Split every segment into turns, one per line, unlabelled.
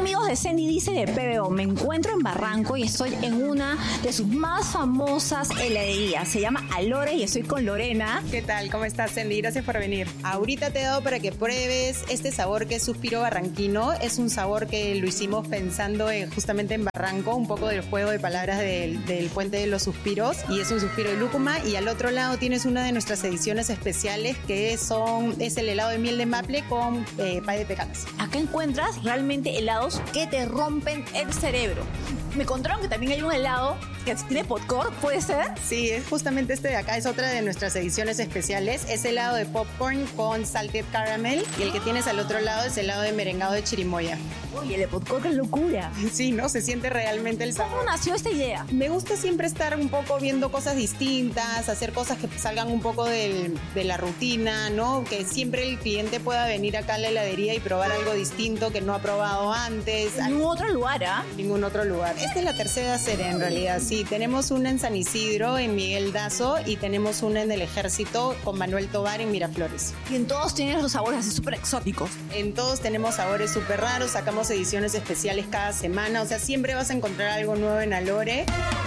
amigos de Sendy Dice de PBO? Me encuentro en Barranco y estoy en una de sus más famosas heladerías. Se llama Alore y estoy con Lorena.
¿Qué tal? ¿Cómo estás, Sendy? Gracias por venir. Ahorita te he dado para que pruebes este sabor que es suspiro barranquino. Es un sabor que lo hicimos pensando justamente en Barranco, un poco del juego de palabras del Puente de los Suspiros, y es un suspiro de lúcuma. Y al otro lado tienes una de nuestras ediciones especiales que es el helado de miel de maple con pay de pecanas.
Acá encuentras realmente helados que te rompen el cerebro. Me contaron que también hay un helado que tiene popcorn, ¿puede ser?
Sí, es justamente este de acá, es otra de nuestras ediciones especiales. Es helado de popcorn con salted caramel, y el que tienes al otro lado es helado de merengado de chirimoya.
Uy, el de popcorn es locura.
Sí, ¿no? Se siente realmente el sabor.
¿Cómo nació esta idea?
Me gusta siempre estar un poco viendo cosas distintas, hacer cosas que salgan un poco de la rutina, ¿no? Que siempre el cliente pueda venir acá a la heladería y probar algo distinto que no ha probado antes.
En ningún otro lugar, ¿ah?
Ningún otro lugar. Esta es la tercera serie en realidad, sí. Tenemos una en San Isidro, en Miguel Dazo, y tenemos una en el Ejército con Manuel Tovar en Miraflores.
Y en todos tienen los sabores así súper exóticos.
En todos tenemos sabores súper raros, sacamos ediciones especiales cada semana, o sea, siempre vas a encontrar algo nuevo en Alore.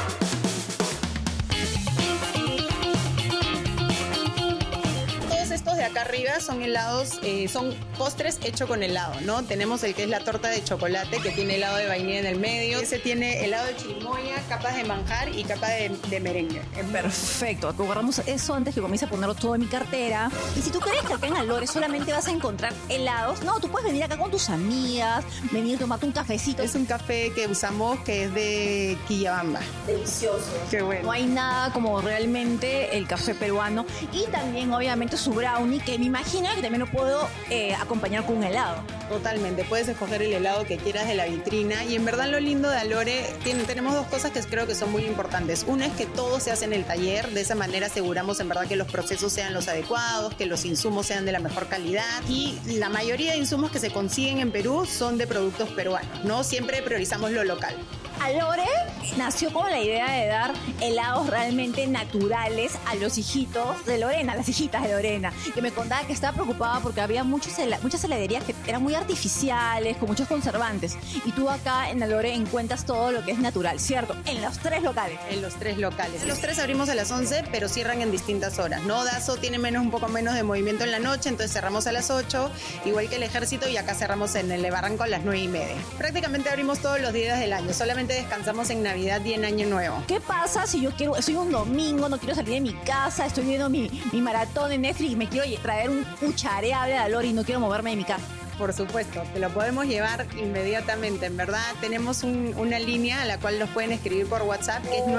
Estos de acá arriba son helados, son postres hechos con helado, ¿no? Tenemos el que es la torta de chocolate, que tiene helado de vainilla en el medio. Ese tiene helado de chirimoya, capas de manjar y capa de merengue.
Perfecto. Agarramos eso antes que comience a ponerlo todo en mi cartera. Y si tú crees que acá en Alore solamente vas a encontrar helados, no, tú puedes venir acá con tus amigas, venir a tomarte un cafecito.
Es un café que usamos que es de Quillabamba.
Delicioso.
Qué bueno.
No hay nada como realmente el café peruano. Y también, obviamente, su brownie, que me imagino que también lo puedo acompañar con un helado.
Totalmente, puedes escoger el helado que quieras de la vitrina, y en verdad lo lindo de Alore, tenemos dos cosas que creo que son muy importantes. Una es que todo se hace en el taller, de esa manera aseguramos en verdad que los procesos sean los adecuados, que los insumos sean de la mejor calidad, y la mayoría de insumos que se consiguen en Perú son de productos peruanos, ¿no? Siempre priorizamos lo local.
Alore nació con la idea de dar helados realmente naturales a los hijitos de Lorena, las hijitas de Lorena, que me contaba que estaba preocupada porque había muchas heladerías que eran muy artificiales, con muchos conservantes, y tú acá en Alore encuentras todo lo que es natural, ¿cierto? En los 3 locales.
En los 3 locales. Los 3 abrimos a las 11, pero cierran en distintas horas, ¿no? Dazo tiene un poco menos de movimiento en la noche, entonces cerramos a las 8, igual que el Ejército, y acá cerramos en el de Barranco a las 9:30. Prácticamente abrimos todos los días del año, solamente descansamos en Navidad y en Año Nuevo.
¿Qué pasa si estoy un domingo, no quiero salir de mi casa, estoy viendo mi maratón de Netflix y me quiero traer un cuchareable de Alore y no quiero moverme de mi casa?
Por supuesto, te lo podemos llevar inmediatamente. En verdad, tenemos una línea a la cual nos pueden escribir por WhatsApp, que es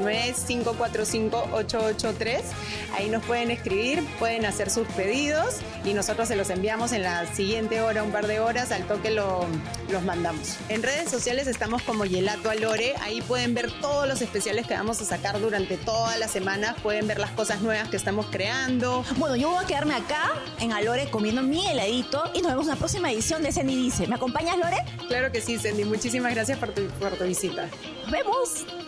929-545-883. Ahí nos pueden escribir, pueden hacer sus pedidos y nosotros se los enviamos en la siguiente hora, un par de horas, al toque los mandamos. En redes sociales estamos como Gelato Alore. Ahí pueden ver todos los especiales que vamos a sacar durante toda la semana. Pueden ver las cosas nuevas que estamos creando.
Bueno, yo voy a quedarme acá en Alore comiendo mi heladito y nos vemos en la próxima edición de Sendy Dice. ¿Me acompañas, Lore?
Claro que sí, Sendy. Muchísimas gracias por tu visita.
¡Nos vemos!